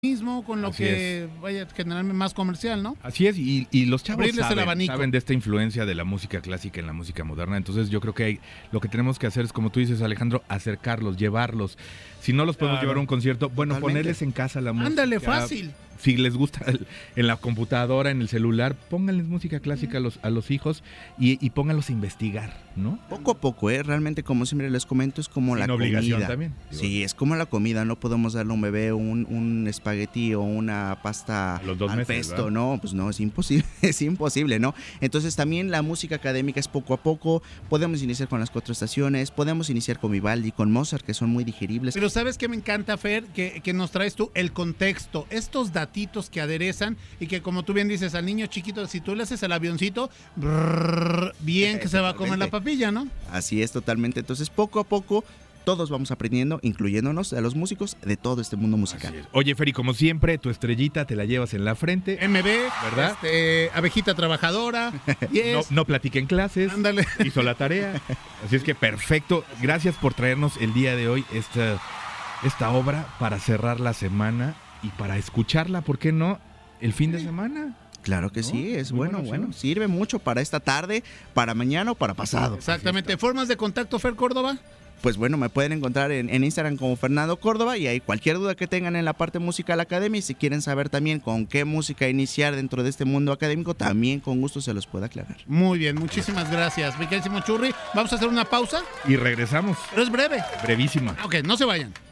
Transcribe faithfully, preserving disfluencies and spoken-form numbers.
mismo, con lo Así que es. vaya generalmente más comercial, ¿no? Así es, y, y los chavos Abrirles el saben, abanico. saben de esta influencia de la música clásica en la música moderna, entonces yo creo que hay, lo que tenemos que hacer es, como tú dices, Alejandro, acercarlos, llevarlos. Si no los podemos Claro. llevar a un concierto, bueno, Totalmente. ponerles en casa la música. Ándale, fácil. Si les gusta el- en la computadora, en el celular, pónganles música clásica a los, a los hijos y, y pónganlos a investigar, ¿no? Poco a poco, ¿eh? Realmente, como siempre les comento, es como Sin la obligación comida. también. Sí, es como la comida. No podemos darle a un bebé un, un espagueti o una pasta A los dos al meses, pesto, ¿verdad? no, pues no, es imposible, es imposible, ¿no? Entonces también la música académica es poco a poco. Podemos iniciar con las cuatro estaciones, podemos iniciar con Vivaldi, con Mozart, que son muy digeribles. Pero ¿sabes qué me encanta, Fer? Que, que nos traes tú el contexto, estos datitos que aderezan y que, como tú bien dices, al niño chiquito, si tú le haces el avioncito, brrr, bien que se va a comer la papilla, ¿no? Así es, totalmente. Entonces, poco a poco, todos vamos aprendiendo, incluyéndonos a los músicos de todo este mundo musical. Así es. Oye, Feri, como siempre, tu estrellita te la llevas en la frente. M B, ¿Verdad? Este, abejita trabajadora, No, yes, no platique en clases. ándale. Hizo la tarea. Así es que perfecto. Gracias por traernos el día de hoy esta, esta obra para cerrar la semana y para escucharla, ¿por qué no? El fin de semana. Claro que ¿No? sí, es Muy bueno, buena bueno. opción. Sirve mucho para esta tarde, para mañana o para pasado. Exactamente. ¿Formas de contacto, Fer Córdoba? Pues bueno, me pueden encontrar en, en Instagram como Fernando Córdoba y ahí cualquier duda que tengan en la parte musical academia y si quieren saber también con qué música iniciar dentro de este mundo académico, también con gusto se los puedo aclarar. Muy bien, muchísimas gracias, mi queridísimo Churri. Vamos a hacer una pausa, Y regresamos. pero es breve. Brevísima. Ok, no se vayan.